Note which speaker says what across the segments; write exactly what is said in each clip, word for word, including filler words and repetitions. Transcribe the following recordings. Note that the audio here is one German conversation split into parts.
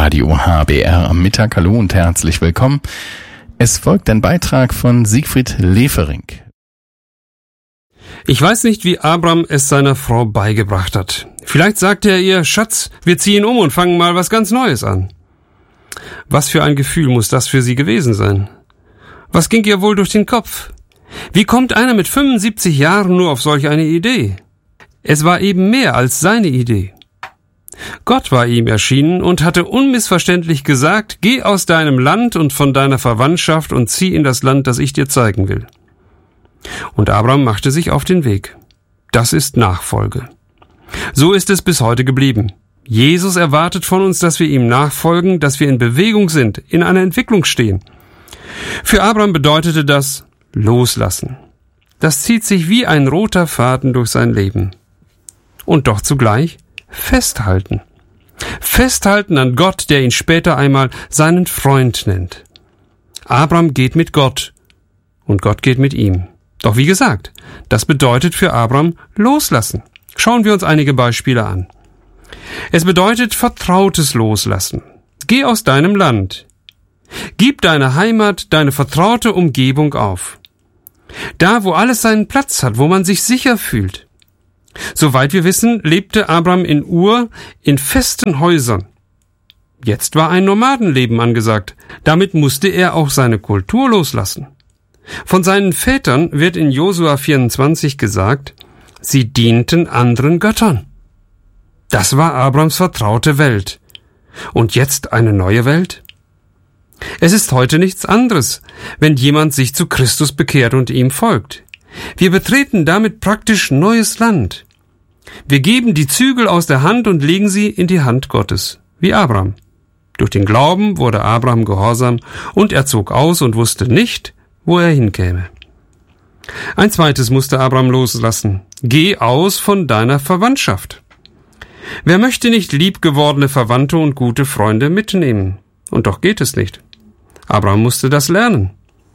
Speaker 1: Radio H B R am Mittag. Hallo und herzlich willkommen. Es folgt ein Beitrag von Siegfried Lefering.
Speaker 2: Ich weiß nicht, wie Abram es seiner Frau beigebracht hat. Vielleicht sagte er ihr, Schatz, wir ziehen um und fangen mal was ganz Neues an. Was für ein Gefühl muss das für sie gewesen sein? Was ging ihr wohl durch den Kopf? Wie kommt einer mit fünfundsiebzig Jahren nur auf solch eine Idee? Es war eben mehr als seine Idee. Gott war ihm erschienen und hatte unmissverständlich gesagt, geh aus deinem Land und von deiner Verwandtschaft und zieh in das Land, das ich dir zeigen will. Und Abram machte sich auf den Weg. Das ist Nachfolge. So ist es bis heute geblieben. Jesus erwartet von uns, dass wir ihm nachfolgen, dass wir in Bewegung sind, in einer Entwicklung stehen. Für Abram bedeutete das Loslassen. Das zieht sich wie ein roter Faden durch sein Leben. Und doch zugleich Festhalten. Festhalten an Gott, der ihn später einmal seinen Freund nennt. Abram geht mit Gott und Gott geht mit ihm. Doch wie gesagt, das bedeutet für Abram Loslassen. Schauen wir uns einige Beispiele an. Es bedeutet vertrautes Loslassen. Geh aus deinem Land. Gib deine Heimat, deine vertraute Umgebung auf. Da, wo alles seinen Platz hat, wo man sich sicher fühlt. Soweit wir wissen, lebte Abram in Ur in festen Häusern. Jetzt war ein Nomadenleben angesagt. Damit musste er auch seine Kultur loslassen. Von seinen Vätern wird in Josua vierundzwanzig gesagt, sie dienten anderen Göttern. Das war Abrams vertraute Welt. Und jetzt eine neue Welt? Es ist heute nichts anderes, wenn jemand sich zu Christus bekehrt und ihm folgt. Wir betreten damit praktisch neues Land. Wir geben die Zügel aus der Hand und legen sie in die Hand Gottes, wie Abram. Durch den Glauben wurde Abram gehorsam und er zog aus und wusste nicht, wo er hinkäme. Ein zweites musste Abram loslassen. Geh aus von deiner Verwandtschaft. Wer möchte nicht liebgewordene Verwandte und gute Freunde mitnehmen? Und doch geht es nicht. Abram musste das lernen.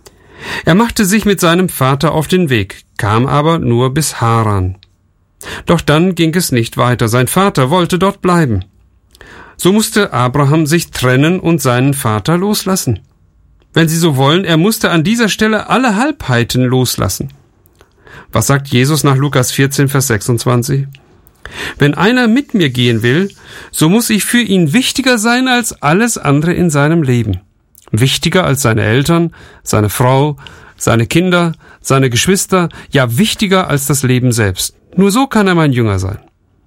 Speaker 2: Er machte sich mit seinem Vater auf den Weg, kam aber nur bis Haran. Doch dann ging es nicht weiter, sein Vater wollte dort bleiben. So musste Abraham sich trennen und seinen Vater loslassen. Wenn Sie so wollen, er musste an dieser Stelle alle Halbheiten loslassen. Was sagt Jesus nach Lukas vierzehn, Vers sechsundzwanzig? Wenn einer mit mir gehen will, so muss ich für ihn wichtiger sein als alles andere in seinem Leben. Wichtiger als seine Eltern, seine Frau, seine Kinder, seine Geschwister, ja wichtiger als das Leben selbst. Nur so kann er mein Jünger sein.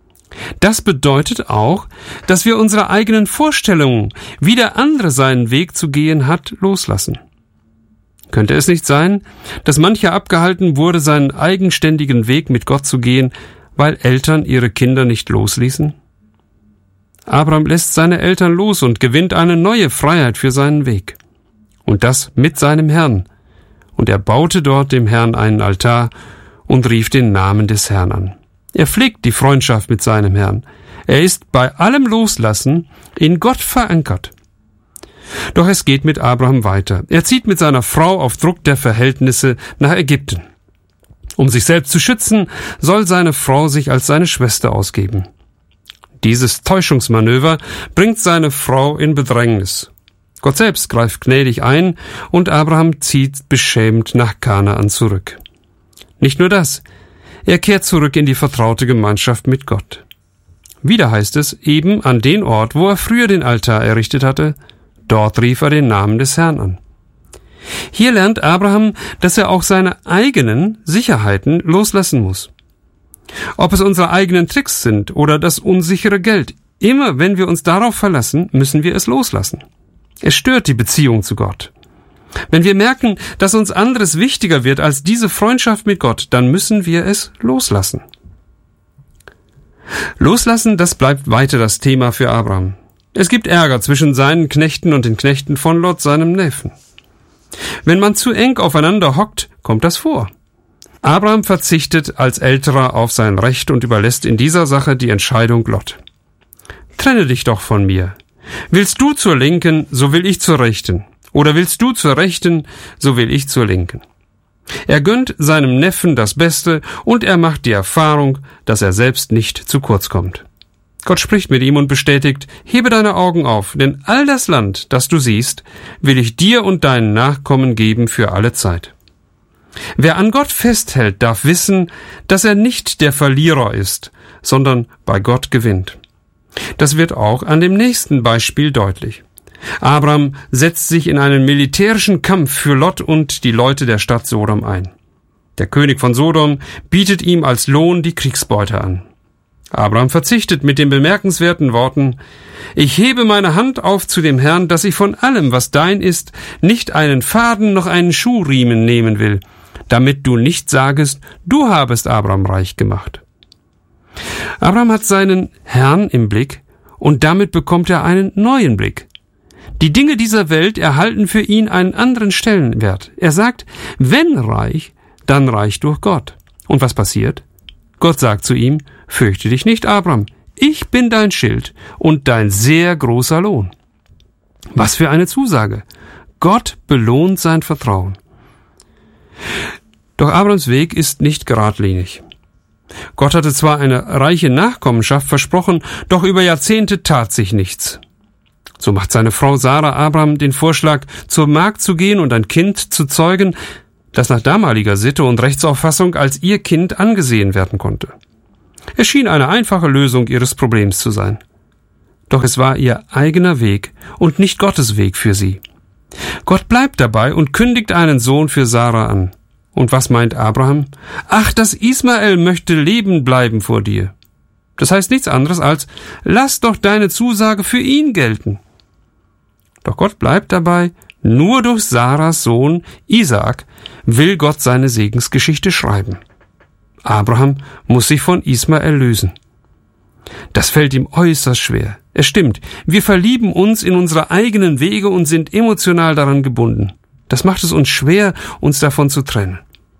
Speaker 2: Das bedeutet auch, dass wir unsere eigenen Vorstellungen, wie der andere seinen Weg zu gehen hat, loslassen. Könnte es nicht sein, dass mancher abgehalten wurde, seinen eigenständigen Weg mit Gott zu gehen, weil Eltern ihre Kinder nicht losließen? Abraham lässt seine Eltern los und gewinnt eine neue Freiheit für seinen Weg. Und das mit seinem Herrn. Und er baute dort dem Herrn einen Altar und rief den Namen des Herrn an. Er pflegt die Freundschaft mit seinem Herrn. Er ist bei allem Loslassen in Gott verankert. Doch es geht mit Abraham weiter. Er zieht mit seiner Frau auf Druck der Verhältnisse nach Ägypten. Um sich selbst zu schützen, soll seine Frau sich als seine Schwester ausgeben. Dieses Täuschungsmanöver bringt seine Frau in Bedrängnis. Gott selbst greift gnädig ein und Abraham zieht beschämt nach Kanaan zurück. Nicht nur das, er kehrt zurück in die vertraute Gemeinschaft mit Gott. Wieder heißt es, eben an den Ort, wo er früher den Altar errichtet hatte, dort rief er den Namen des Herrn an. Hier lernt Abraham, dass er auch seine eigenen Sicherheiten loslassen muss. Ob es unsere eigenen Tricks sind oder das unsichere Geld, immer wenn wir uns darauf verlassen, müssen wir es loslassen. Es stört die Beziehung zu Gott. Wenn wir merken, dass uns anderes wichtiger wird als diese Freundschaft mit Gott, dann müssen wir es loslassen. Loslassen, das bleibt weiter das Thema für Abraham. Es gibt Ärger zwischen seinen Knechten und den Knechten von Lot, seinem Neffen. Wenn man zu eng aufeinander hockt, kommt das vor. Abraham verzichtet als Älterer auf sein Recht und überlässt in dieser Sache die Entscheidung Lot. Trenne dich doch von mir. Willst du zur Linken, so will ich zur Rechten. Oder willst du zur Rechten, so will ich zur Linken. Er gönnt seinem Neffen das Beste und er macht die Erfahrung, dass er selbst nicht zu kurz kommt. Gott spricht mit ihm und bestätigt, hebe deine Augen auf, denn all das Land, das du siehst, will ich dir und deinen Nachkommen geben für alle Zeit. Wer an Gott festhält, darf wissen, dass er nicht der Verlierer ist, sondern bei Gott gewinnt. Das wird auch an dem nächsten Beispiel deutlich. Abraham setzt sich in einen militärischen Kampf für Lot und die Leute der Stadt Sodom ein. Der König von Sodom bietet ihm als Lohn die Kriegsbeute an. Abraham verzichtet mit den bemerkenswerten Worten, ich hebe meine Hand auf zu dem Herrn, dass ich von allem, was dein ist, nicht einen Faden noch einen Schuhriemen nehmen will, damit du nicht sagest, du habest Abraham reich gemacht. Abraham hat seinen Herrn im Blick und damit bekommt er einen neuen Blick. Die Dinge dieser Welt erhalten für ihn einen anderen Stellenwert. Er sagt, wenn reich, dann reich durch Gott. Und was passiert? Gott sagt zu ihm, fürchte dich nicht, Abraham, ich bin dein Schild und dein sehr großer Lohn. Was für eine Zusage! Gott belohnt sein Vertrauen. Doch Abrahams Weg ist nicht geradlinig. Gott hatte zwar eine reiche Nachkommenschaft versprochen, doch über Jahrzehnte tat sich nichts. So macht seine Frau Sarah Abraham den Vorschlag, zur Magd zu gehen und ein Kind zu zeugen, das nach damaliger Sitte und Rechtsauffassung als ihr Kind angesehen werden konnte. Es schien eine einfache Lösung ihres Problems zu sein. Doch es war ihr eigener Weg und nicht Gottes Weg für sie. Gott bleibt dabei und kündigt einen Sohn für Sarah an. Und was meint Abraham? Ach, das Ismael möchte leben bleiben vor dir. Das heißt nichts anderes als, lass doch deine Zusage für ihn gelten. Doch Gott bleibt dabei, nur durch Sarahs Sohn Isaak will Gott seine Segensgeschichte schreiben. Abraham muss sich von Ismael lösen. Das fällt ihm äußerst schwer. Es stimmt, wir verlieben uns in unsere eigenen Wege und sind emotional daran gebunden. Das macht es uns schwer, uns davon zu trennen.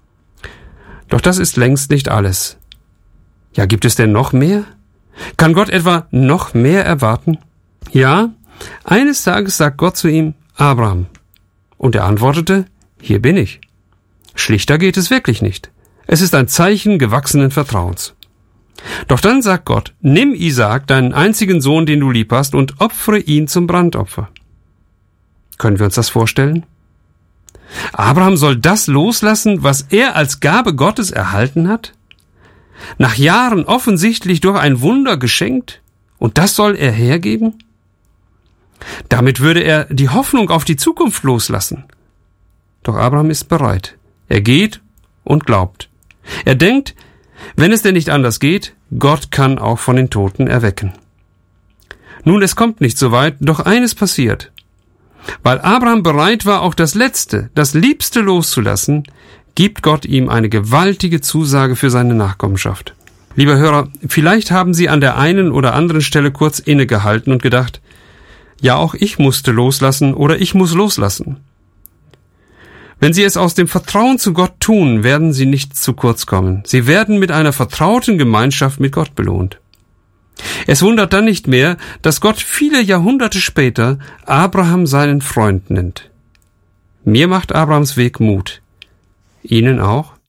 Speaker 2: Doch das ist längst nicht alles. Ja, gibt es denn noch mehr? Kann Gott etwa noch mehr erwarten? Ja, eines Tages sagt Gott zu ihm, Abraham. Und er antwortete, hier bin ich. Schlichter geht es wirklich nicht. Es ist ein Zeichen gewachsenen Vertrauens. Doch dann sagt Gott, nimm Isaak, deinen einzigen Sohn, den du lieb hast, und opfere ihn zum Brandopfer. Können wir uns das vorstellen? Abraham soll das loslassen, was er als Gabe Gottes erhalten hat? Nach Jahren offensichtlich durch ein Wunder geschenkt? Und das soll er hergeben? Damit würde er die Hoffnung auf die Zukunft loslassen. Doch Abraham ist bereit. Er geht und glaubt. Er denkt, wenn es denn nicht anders geht, Gott kann auch von den Toten erwecken. Nun, es kommt nicht so weit, doch eines passiert. Weil Abraham bereit war, auch das Letzte, das Liebste loszulassen, gibt Gott ihm eine gewaltige Zusage für seine Nachkommenschaft. Lieber Hörer, vielleicht haben Sie an der einen oder anderen Stelle kurz innegehalten und gedacht, ja, auch ich musste loslassen oder ich muss loslassen. Wenn Sie es aus dem Vertrauen zu Gott tun, werden Sie nicht zu kurz kommen. Sie werden mit einer vertrauten Gemeinschaft mit Gott belohnt. Es wundert dann nicht mehr, dass Gott viele Jahrhunderte später Abraham seinen Freund nennt. Mir macht Abrahams Weg Mut. Ihnen auch?